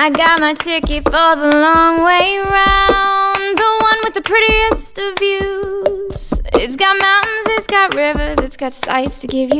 I got my ticket for the long way round, the one with the prettiest of views. It's got mountains, it's got rivers, it's got sights to give you